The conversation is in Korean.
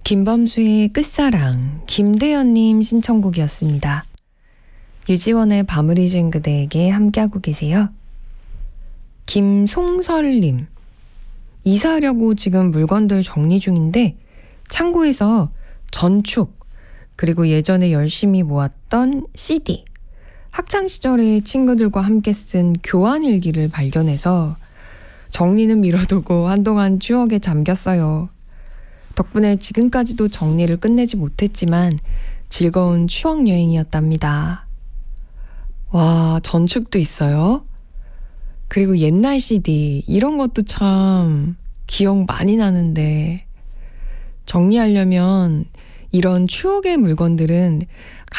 김범수의 끝사랑, 김대현님 신청곡이었습니다. 유지원의 밤을 잊은 그대에게 함께하고 계세요. 김송설님, 이사하려고 지금 물건들 정리 중인데 창고에서 전축, 그리고 예전에 열심히 모았던 CD, 학창시절에 친구들과 함께 쓴 교환일기를 발견해서 정리는 미뤄두고 한동안 추억에 잠겼어요. 덕분에 지금까지도 정리를 끝내지 못했지만 즐거운 추억 여행이었답니다. 와, 전축도 있어요? 그리고 옛날 CD, 이런 것도 참 기억 많이 나는데 정리하려면 이런 추억의 물건들은